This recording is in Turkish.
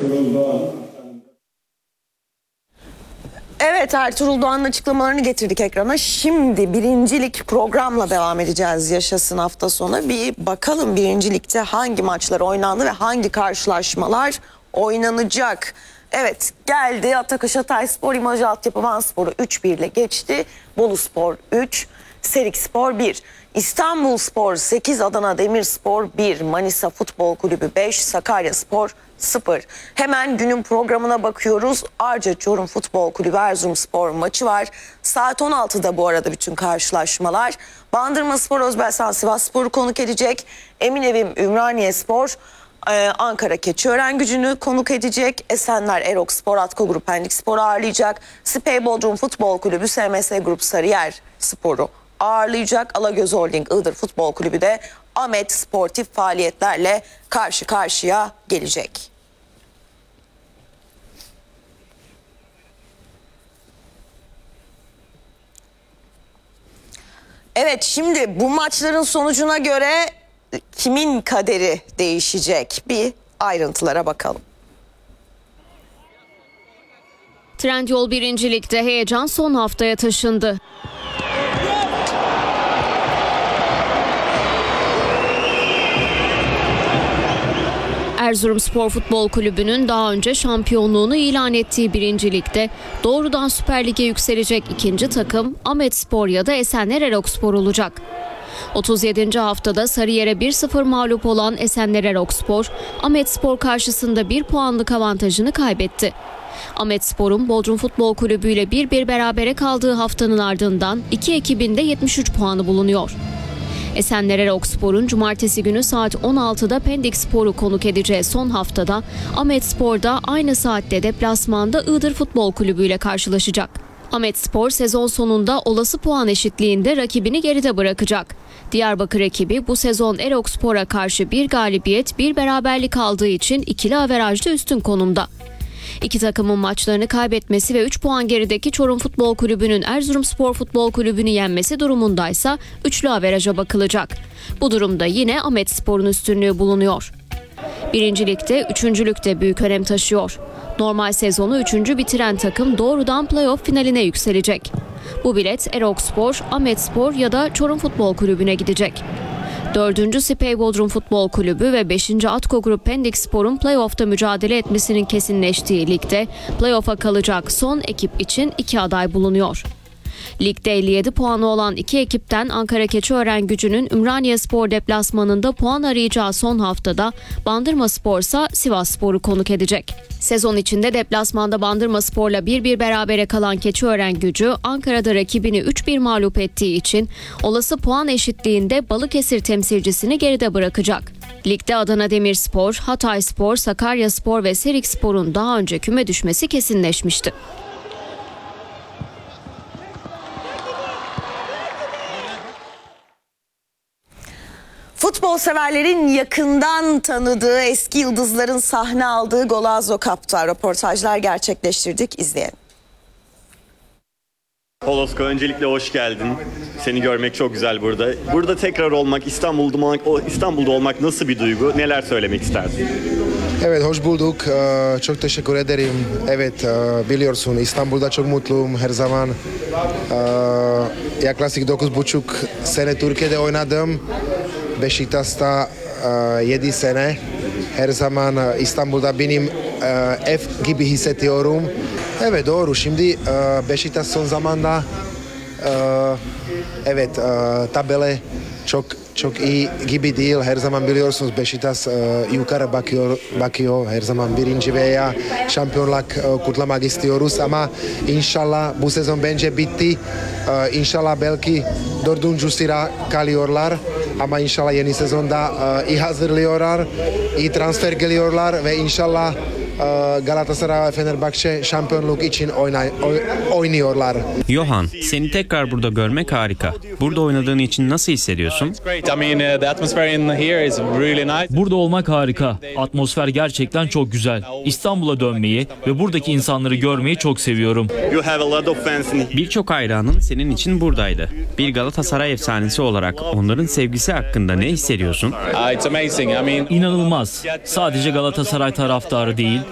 Evet, Ertuğrul Doğan'ın açıklamalarını getirdik ekrana. Şimdi birincilik programla devam edeceğiz Yaşasın hafta sonu. Bir bakalım birincilikte hangi maçlar oynandı ve hangi karşılaşmalar oynanacak. Evet, geldi Atakaş Hatayspor İmaj Altyapı Vanspor'u 3-1 ile geçti. Boluspor 3, Serikspor 1. İstanbulspor 8, Adana Demirspor 1, Manisa Futbol Kulübü 5, Sakaryaspor 0. Hemen günün programına bakıyoruz. Arca Çorum Futbol Kulübü Erzurumspor maçı var. Saat 16'da bu arada bütün karşılaşmalar. Bandırmaspor Özbelsan Sivasspor'u konuk edecek. Eminevim Ümraniyespor Ankara Keçiörengücü'nü konuk edecek. Esenler Erok Spor Atko Grup Pendikspor'u ağırlayacak. Spey Bodrum Futbol Kulübü SMS Grup Sarıyer Spor'u ağırlayacak. Alagöz Holding Iğdır Futbol Kulübü de Ahmet sportif faaliyetlerle karşı karşıya gelecek. Evet, şimdi bu maçların sonucuna göre kimin kaderi değişecek? Bir ayrıntılara bakalım. Trendyol birincilikte heyecan son haftaya taşındı. Erzurumspor Futbol Kulübü'nün daha önce şampiyonluğunu ilan ettiği birincilikte doğrudan Süper Lig'e yükselecek ikinci takım Ahmetspor ya da Esenler Erokspor olacak. 37. haftada Sarıyer'e 1-0 mağlup olan Esenler Erokspor, Ahmetspor karşısında 1 puanlık avantajını kaybetti. Ahmetspor'un Bodrum Futbol Kulübü ile 1-1 berabere kaldığı haftanın ardından iki ekibinde 73 puanı bulunuyor. Esenler Erokspor'un cumartesi günü saat 16'da Pendikspor'u konuk edeceği son haftada Ahmetspor'da aynı saatte deplasmanda Iğdır Futbol Kulübü ile karşılaşacak. Ahmetspor sezon sonunda olası puan eşitliğinde rakibini geride bırakacak. Diyarbakır ekibi bu sezon Erokspor'a karşı bir galibiyet, bir beraberlik aldığı için ikili averajda üstün konumda. İki takımın maçlarını kaybetmesi ve 3 puan gerideki Çorum Futbol Kulübü'nün Erzurumspor Futbol Kulübü'nü yenmesi durumundaysa üçlü averaja bakılacak. Bu durumda yine Ahmetspor'un üstünlüğü bulunuyor. Birincilikte, üçüncülükte büyük önem taşıyor. Normal sezonu 3. bitiren takım doğrudan playoff finaline yükselecek. Bu bilet Erokspor, Ahmetspor ya da Çorum Futbol Kulübü'ne gidecek. 4. Spey Bodrum Futbol Kulübü ve 5. Atko Grup Pendikspor'un playoff'ta mücadele etmesinin kesinleştiği ligde playoff'a kalacak son ekip için 2 aday bulunuyor. Ligde 57 puanı olan iki ekipten Ankara Keçiörengücü'nün Ümraniyespor deplasmanında puan arayacağı son haftada Bandırmaspor ise Sivasspor'u konuk edecek. Sezon içinde deplasmanda Bandırmaspor'la 1-1 berabere kalan Keçiörengücü Ankara'da rakibini 3-1 mağlup ettiği için olası puan eşitliğinde Balıkesir temsilcisini geride bırakacak. Ligde Adana Demirspor, Hatayspor, Sakaryaspor ve Serikspor'un daha önce küme düşmesi kesinleşmişti. Futbol severlerin yakından tanıdığı eski yıldızların sahne aldığı Golazo Cup'ta röportajlar gerçekleştirdik. İzleyelim. Holosko, öncelikle hoş geldin. Seni görmek çok güzel burada. Burada tekrar olmak, İstanbul'da olmak nasıl bir duygu? Neler söylemek isterdin? Evet, hoş bulduk. Çok teşekkür ederim. Evet, biliyorsun İstanbul'da çok mutluyum her zaman. Yaklaşık 9,5 sene Türkiye'de oynadım. Beşiktaş'ta 7 sene. Her zaman İstanbul'da benim ev gibi hissediyorum. Evet, doğru. Şimdi Beşiktaş son zamanda evet, tabela çok iyi gibi değil. Her zaman biliyorsunuz Beşiktaş yukarı bakıyor. Her zaman birinci veya şampiyonluk kutlamak istiyoruz ama inşallah bu sezon bence bitti. İnşallah belki 4. sıra kalıyorlar ama inşallah yeni sezonda iyi hazırlıyorlar, iyi transfer geliyorlar ve inşallah Galatasaray ve Fenerbahçe şampiyonluk için oynuyorlar. Johan, seni tekrar burada görmek harika. Burada oynadığın için nasıl hissediyorsun? Burada olmak harika. Atmosfer gerçekten çok güzel. İstanbul'a dönmeyi ve buradaki insanları görmeyi çok seviyorum. Birçok hayranın senin için buradaydı. Bir Galatasaray efsanesi olarak onların sevgisi hakkında ne hissediyorsun? İnanılmaz. Sadece Galatasaray taraftarı değil,